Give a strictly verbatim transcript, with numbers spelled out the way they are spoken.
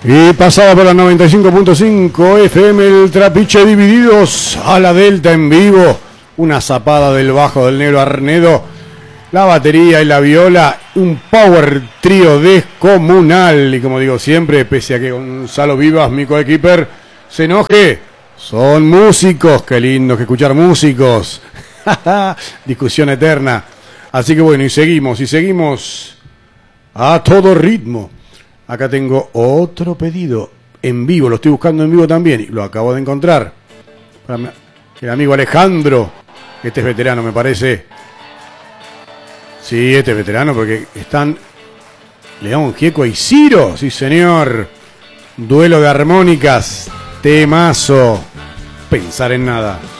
Y pasaba por la noventa y cinco punto cinco F M el Trapiche Divididos a la Delta en vivo. Una zapada del bajo del negro Arnedo, la batería y la viola, un power trío descomunal. Y como digo siempre, pese a que Gonzalo Vivas, mi coequiper, se enoje, son músicos. Qué lindo que escuchar músicos. Discusión eterna. Así que bueno, y seguimos, y seguimos a todo ritmo. Acá tengo otro pedido en vivo, lo estoy buscando en vivo también y lo acabo de encontrar. Para el amigo Alejandro, este es veterano me parece. Sí, este es veterano porque están León Gieco y Ciro, sí señor. Duelo de armónicas, temazo, pensar en nada.